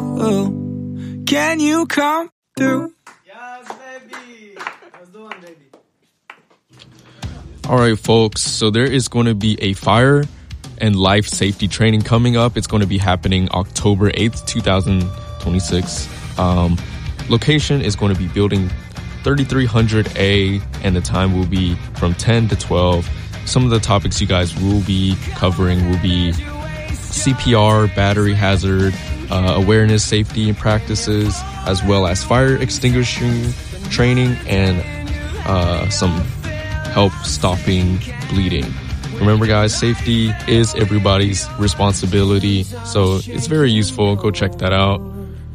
Can you come through? Yes, baby. Let's do it, baby. All right, folks. So there is going to be a fire and life safety training coming up. It's going to be happening October 8th, 2026. Location is going to be building 3300A, and the time will be from 10 to 12. Some of the topics you guys will be covering will be CPR, battery hazard, awareness, safety and practices, as well as fire extinguishing training and some help stopping bleeding. Remember, guys, safety is everybody's responsibility, so it's very useful. Go check that out.